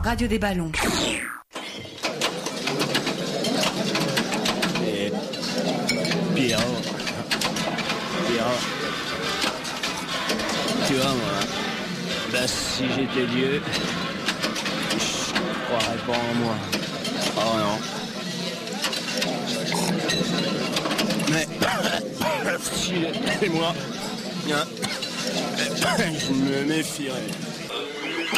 Radio des Ballons. Et Pierrot, tu vois moi, bah si j'étais Dieu, je croirais pas en moi. Oh non. Mais si j'étais moi, je me méfierais.